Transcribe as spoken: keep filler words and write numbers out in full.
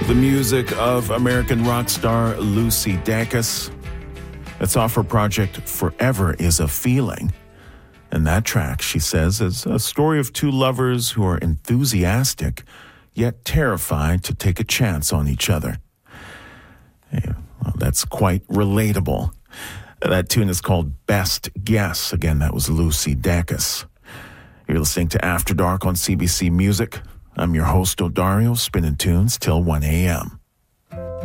The music of American rock star Lucy Dacus. That's off her project Forever is a Feeling. And that track, she says, is a story of two lovers who are enthusiastic, yet terrified to take a chance on each other. Yeah, well, that's quite relatable. That tune is called Best Guess. Again, that was Lucy Dacus. You're listening to After Dark on C B C Music. I'm your host, Odario, spinning tunes till one a.m.